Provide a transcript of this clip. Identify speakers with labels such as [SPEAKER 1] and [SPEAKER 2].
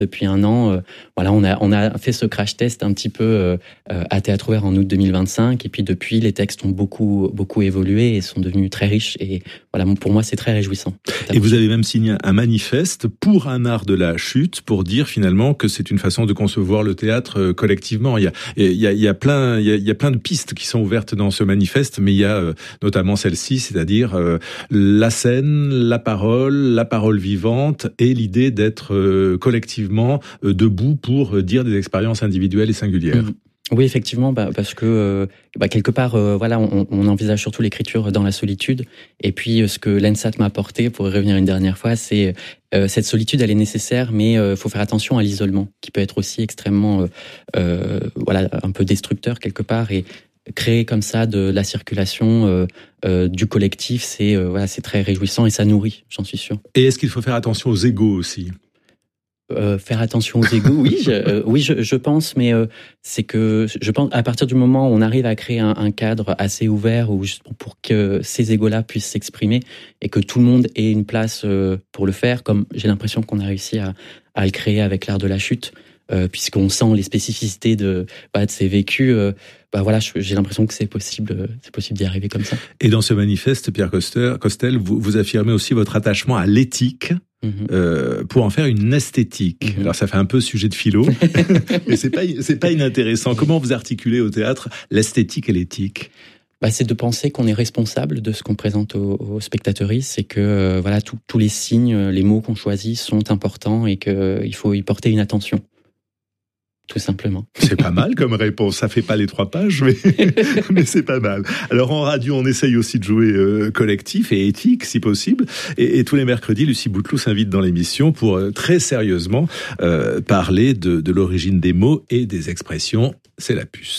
[SPEAKER 1] Depuis 1 an, voilà, on a fait ce crash test un petit peu à Théâtre Ouvert en août 2025. Et puis depuis, les textes ont beaucoup évolué et sont devenus très riches. Et voilà, pour moi, c'est très réjouissant.
[SPEAKER 2] Et vous avez même signé un manifeste pour un art de la chute, pour dire finalement que c'est une façon de concevoir le théâtre collectivement. Il y a plein de pistes qui sont ouvertes dans ce manifeste, mais il y a notamment celle-ci, c'est-à-dire la scène, la parole vivante et l'idée d'être collectivement debout pour dire des expériences individuelles et singulières.
[SPEAKER 1] Oui, effectivement, parce que quelque part, voilà, on envisage surtout l'écriture dans la solitude. Et puis, ce que l'ENSAT m'a apporté, pour y revenir une dernière fois, c'est cette solitude, elle est nécessaire, mais faut faire attention à l'isolement, qui peut être aussi extrêmement, voilà, un peu destructeur quelque part. Et créer comme ça de la circulation du collectif, c'est voilà, c'est très réjouissant et ça nourrit, j'en suis sûr.
[SPEAKER 2] Et est-ce qu'il faut faire attention aux égos aussi ?
[SPEAKER 1] Faire attention aux égos, oui, je pense, mais c'est que je pense à partir du moment où on arrive à créer un cadre assez ouvert où juste pour que ces égos-là puissent s'exprimer et que tout le monde ait une place pour le faire, comme j'ai l'impression qu'on a réussi à le créer avec l'art de la chute, puisqu'on sent les spécificités de ces vécus. Voilà, j'ai l'impression que c'est possible d'y arriver comme ça.
[SPEAKER 2] Et dans ce manifeste, Pierre Costel, vous affirmez aussi votre attachement à l'éthique. Pour en faire une esthétique. Alors ça fait un peu sujet de philo, mais c'est pas inintéressant. Comment vous articulez au théâtre l'esthétique et l'éthique ?
[SPEAKER 1] C'est de penser qu'on est responsable de ce qu'on présente aux spectateurs, c'est que voilà, tous les signes, les mots qu'on choisit sont importants et qu'il faut y porter une attention. Tout simplement.
[SPEAKER 2] C'est pas mal comme réponse. Ça fait pas les 3 pages, mais c'est pas mal. Alors en radio, on essaye aussi de jouer collectif et éthique, si possible. Et tous les mercredis, Lucie Bouteloup s'invite dans l'émission pour très sérieusement parler de l'origine des mots et des expressions. C'est la puce.